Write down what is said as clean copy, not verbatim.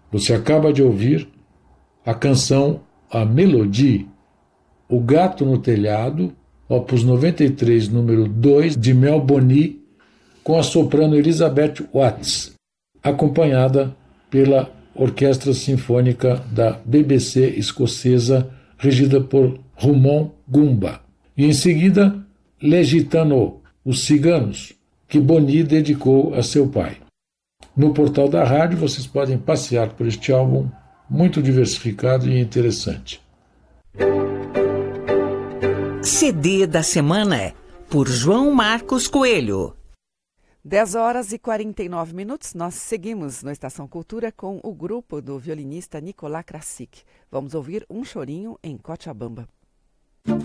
Você acaba de ouvir a canção A Melodie, O Gato no Telhado, opus 93, número 2, de Mel Boni, com a soprano Elizabeth Watts, acompanhada pela Orquestra Sinfônica da BBC escocesa, regida por Rumon Gumba. E em seguida, Les Gitanos, Os Ciganos, que Boni dedicou a seu pai. No portal da rádio vocês podem passear por este álbum muito diversificado e interessante. CD da semana, por João Marcos Coelho. 10h49. Nós seguimos no Estação Cultura com o grupo do violinista Nicolas Krasik. Vamos ouvir Um Chorinho em Cochabamba.